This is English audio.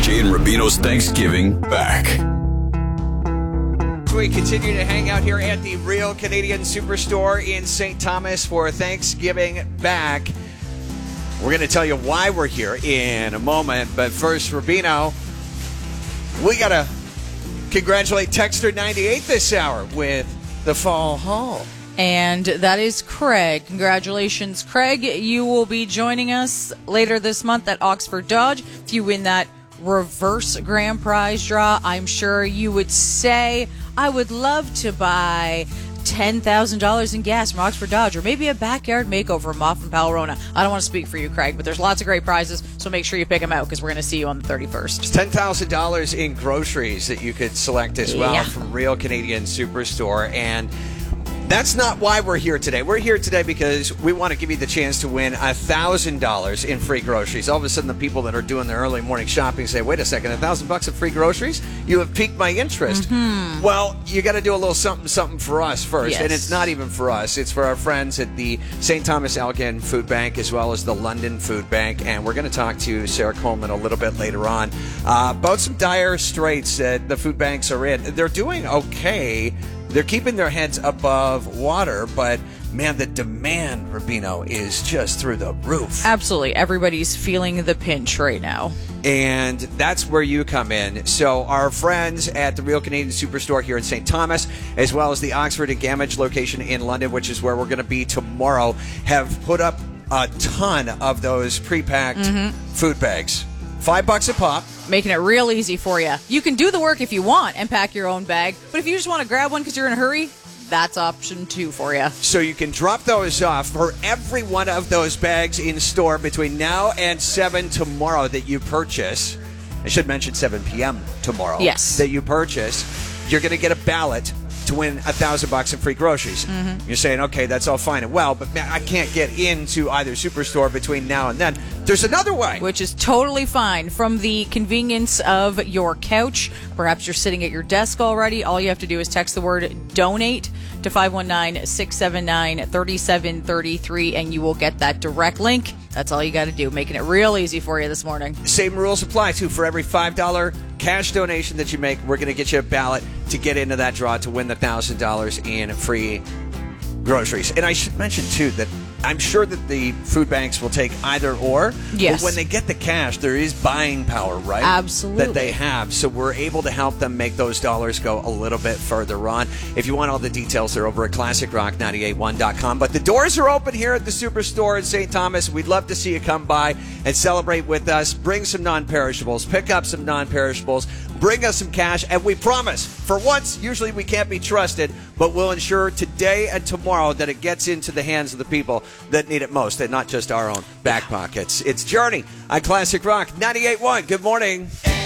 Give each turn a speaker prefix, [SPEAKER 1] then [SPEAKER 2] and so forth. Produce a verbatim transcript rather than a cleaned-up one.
[SPEAKER 1] Jay and Rubino's Thanksgiving back.
[SPEAKER 2] We continue to hang out here at the Real Canadian Superstore in Saint Thomas for Thanksgiving back. We're going to tell you why we're here in a moment, but first, Rubino, we got to congratulate Texter ninety-eight this hour with the fall haul.
[SPEAKER 3] And that is Craig. Congratulations, Craig. You will be joining us later this month at Oxford Dodge. If you win that reverse grand prize draw, I'm sure you would say, I would love to buy ten thousand dollars in gas from Oxford Dodge, or maybe a backyard makeover from Moff and Palorona. I don't want to speak for you, Craig, but there's lots of great prizes, so make sure you pick them out because we're going to see you on the thirty-first.
[SPEAKER 2] It's ten thousand dollars in groceries that you could select as well
[SPEAKER 3] Yeah.
[SPEAKER 2] from Real Canadian Superstore. And that's not why we're here today. We're here today because we want to give you the chance to win one thousand dollars in free groceries. All of a sudden, the people that are doing their early morning shopping say, wait a second, one thousand bucks of free groceries? You have piqued my interest. Mm-hmm. Well, you got to do a little something, something for us first.
[SPEAKER 3] Yes.
[SPEAKER 2] And it's not even for us. It's for our friends at the Saint Thomas Elgin Food Bank as well as the London Food Bank. And we're going to talk to Sarah Coleman a little bit later on uh, about some dire straits that the food banks are in. They're doing okay. They're keeping their heads above water, but man, the demand, Rubino, is just through the roof.
[SPEAKER 3] Absolutely. Everybody's feeling the pinch right now.
[SPEAKER 2] And that's where you come in. So our friends at the Real Canadian Superstore here in Saint Thomas, as well as the Oxford and Gamage location in London, which is where we're going to be tomorrow, have put up a ton of those pre-packed mm-hmm. food bags. Five bucks a pop.
[SPEAKER 3] Making it real easy for you. You can do the work if you want and pack your own bag, but if you just want to grab one because you're in a hurry, that's option two for you.
[SPEAKER 2] So you can drop those off for every one of those bags in store between now and seven tomorrow that you purchase. I should mention seven p.m. tomorrow.
[SPEAKER 3] Yes.
[SPEAKER 2] That you purchase. You're going to get a ballot to win a thousand bucks in free groceries. Mm-hmm. You're saying, okay, that's all fine and well, but man, I can't get into either superstore between now and then. There's another way.
[SPEAKER 3] Which is totally fine. From the convenience of your couch, perhaps you're sitting at your desk already. All you have to do is text the word donate to five one nine, six seven nine, three seven three three, and you will get that direct link. That's all you got to do, making it real easy for you this morning.
[SPEAKER 2] Same rules apply, too. For every five dollars cash donation that you make, we're going to get you a ballot to get into that draw to win the one thousand dollars in free groceries. And I should mention, too, that I'm sure that the food banks will take either or.
[SPEAKER 3] Yes.
[SPEAKER 2] But when they get the cash, there is buying power, right?
[SPEAKER 3] Absolutely.
[SPEAKER 2] That they have. So we're able to help them make those dollars go a little bit further on. If you want all the details, they're over at classic rock nine eight one dot com. But the doors are open here at the Superstore in Saint Thomas. We'd love to see you come by and celebrate with us. Bring some non-perishables. Pick up some non-perishables. Bring us some cash. And we promise, for once, usually we can't be trusted, but we'll ensure today and tomorrow that it gets into the hands of the people that need it most, and not just our own back pockets. It's Journey on Classic Rock ninety-eight point one. Good morning.